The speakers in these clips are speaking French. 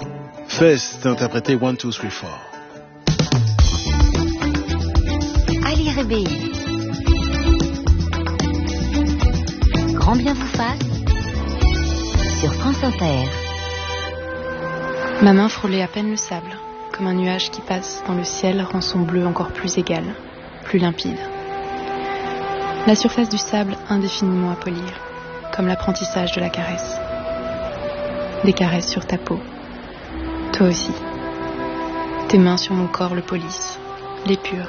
Fest, interprété 1, 2, 3, 4. Ali Réveillé. Grand bien vous fasse sur France Inter. Ma main frôlait à peine le sable, comme un nuage qui passe dans le ciel rend son bleu encore plus égal, plus limpide. La surface du sable indéfiniment à polir, comme l'apprentissage de la caresse. Des caresses sur ta peau. Toi aussi. Tes mains sur mon corps le polissent, l'épurent.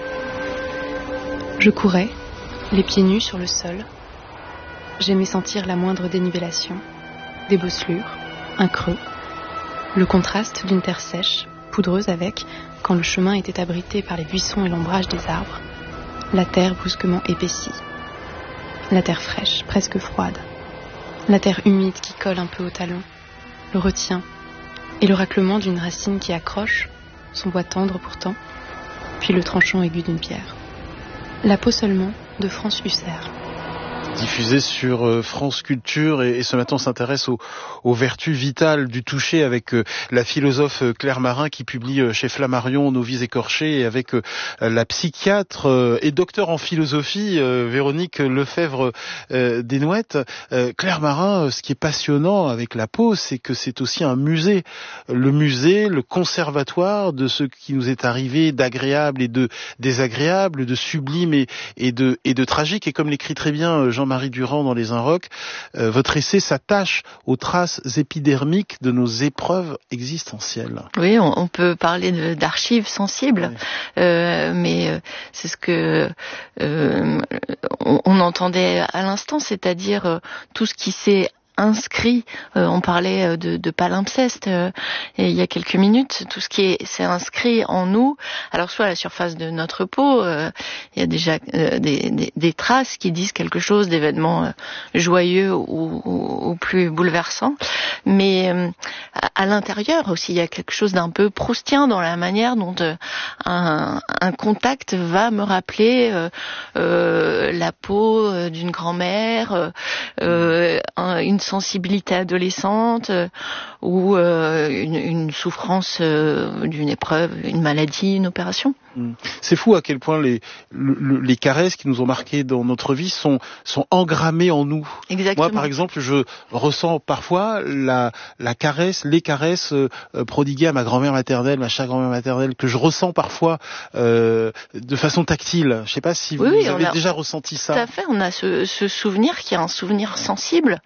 Je courais, les pieds nus sur le sol. J'aimais sentir la moindre dénivellation, des bosselures, un creux, le contraste d'une terre sèche, poudreuse avec, quand le chemin était abrité par les buissons et l'ombrage des arbres, la terre brusquement épaissie, la terre fraîche, presque froide, la terre humide qui colle un peu au talon, le retient, et le raclement d'une racine qui accroche, son bois tendre pourtant, puis le tranchant aigu d'une pierre. La peau seulement de France Husser. Diffusé sur France Culture et ce matin on s'intéresse aux vertus vitales du toucher avec la philosophe Claire Marin qui publie chez Flammarion Nos vies écorchées et avec la psychiatre et docteur en philosophie Véronique Lefebvre-Desnouettes. Claire Marin, ce qui est passionnant avec la peau, c'est que c'est aussi un musée. Le musée, le conservatoire de ce qui nous est arrivé d'agréable et de désagréable, de sublime et de tragique. Et comme l'écrit très bien Jean-Marie Durand dans Les Inrocks, votre essai s'attache aux traces épidermiques de nos épreuves existentielles. Oui, on peut parler d'archives sensibles, oui. Mais c'est ce que on entendait à l'instant, c'est-à-dire tout ce qui s'est inscrit, on parlait de palimpseste il y a quelques minutes, tout ce qui s'est inscrit en nous, alors soit à la surface de notre peau, il y a déjà des traces qui disent quelque chose d'événements joyeux ou plus bouleversants, mais à l'intérieur aussi, il y a quelque chose d'un peu proustien dans la manière dont un contact va me rappeler la peau d'une grand-mère, une sensibilité adolescente ou une souffrance d'une épreuve, une maladie, une opération. C'est fou à quel point les caresses qui nous ont marqués dans notre vie sont engrammées en nous. Exactement. Moi, par exemple, je ressens parfois les caresses prodiguées à ma grand-mère maternelle, ma chère grand-mère maternelle, que je ressens parfois de façon tactile. Je ne sais pas si vous avez déjà ressenti ça. Tout à fait, on a ce souvenir qui est un souvenir sensible.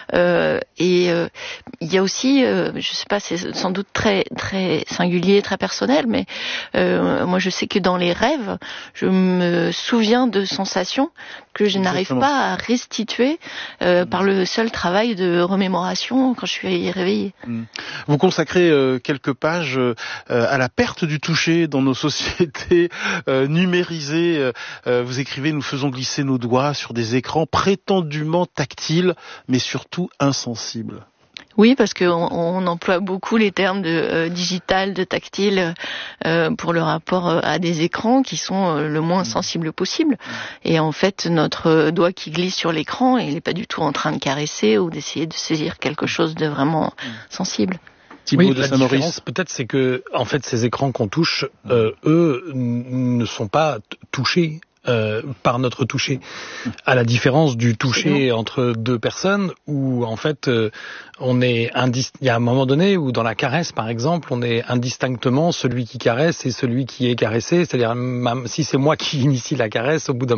Et il y a aussi, je sais pas, c'est sans doute très très singulier, très personnel, mais moi je sais que dans les rêves, je me souviens de sensations que je n'arrive pas à restituer par le seul travail de remémoration quand je suis réveillée. Vous consacrez quelques pages à la perte du toucher dans nos sociétés numérisées. Vous écrivez: nous faisons glisser nos doigts sur des écrans prétendument tactiles, mais surtout insensibles. Oui, parce qu'on emploie beaucoup les termes de digital, de tactile pour le rapport à des écrans qui sont le moins sensibles possible. Et en fait, notre doigt qui glisse sur l'écran, il n'est pas du tout en train de caresser ou d'essayer de saisir quelque chose de vraiment sensible. Oui, la différence peut-être c'est que en fait ces écrans qu'on touche, eux ne sont pas touchés par notre toucher, à la différence du toucher entre deux personnes où en fait on est il y a un moment donné où dans la caresse par exemple on est indistinctement celui qui caresse et celui qui est caressé, c'est-à-dire si c'est moi qui initie la caresse, au bout d'un